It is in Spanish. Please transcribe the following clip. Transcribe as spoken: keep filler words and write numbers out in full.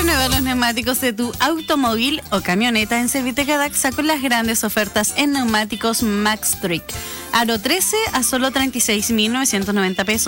Renueva los neumáticos de tu automóvil o camioneta en Servitec Daxa con las grandes ofertas en neumáticos Maxtric. Aro trece a solo treinta y seis mil novecientos noventa pesos.